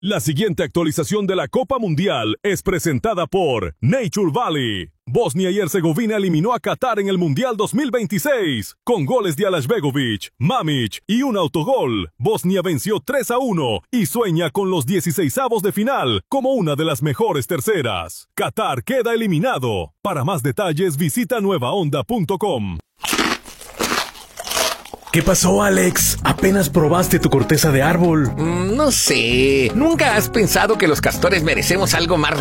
La siguiente actualización de la Copa Mundial es presentada por Nature Valley. Bosnia y Herzegovina eliminó a Qatar en el Mundial 2026 con goles de Alashbegovic, Mamić y un autogol. Bosnia venció 3-1 y sueña con los 16avos de final como una de las mejores terceras. Qatar queda eliminado. Para más detalles visita nuevaonda.com. ¿Qué pasó, Alex? Apenas probaste tu corteza de árbol. No sé. ¿Nunca has pensado que los castores merecemos algo más